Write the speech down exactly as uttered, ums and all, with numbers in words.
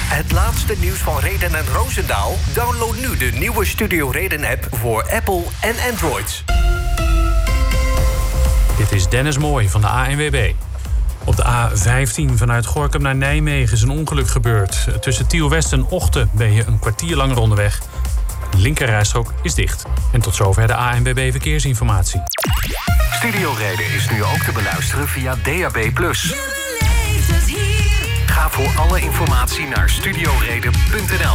Het laatste nieuws van Reden en Roosendaal? Download nu de nieuwe Studio Reden-app voor Apple en Android. Dit is Dennis Mooij van de A N W B. Op de A vijftien vanuit Gorinchem naar Nijmegen is een ongeluk gebeurd. Tussen Tiel-West en Ochten ben je een kwartier langer onderweg. De linkerrijstrook is dicht. En tot zover de A N W B Verkeersinformatie. Studio Reden is nu ook te beluisteren via D A B plus. Ga voor alle informatie naar studio reden punt n l.